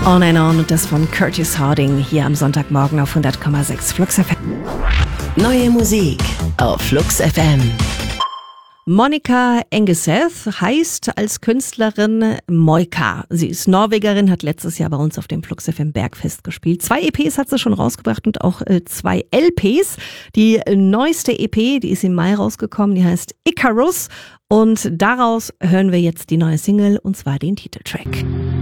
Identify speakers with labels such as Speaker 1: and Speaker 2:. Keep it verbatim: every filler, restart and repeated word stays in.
Speaker 1: On and On und das von Curtis Harding hier am Sonntagmorgen auf hundert Komma sechs Flux F M.
Speaker 2: Neue Musik auf Flux F M.
Speaker 1: Monica Engeseth heißt als Künstlerin Moika. Sie ist Norwegerin, hat letztes Jahr bei uns auf dem Flux F M Bergfest gespielt. Zwei E Ps hat sie schon rausgebracht und auch äh, zwei L Ps. Die neueste E P, die ist im Mai rausgekommen, die heißt Icarus. Und daraus hören wir jetzt die neue Single, und zwar den Titeltrack.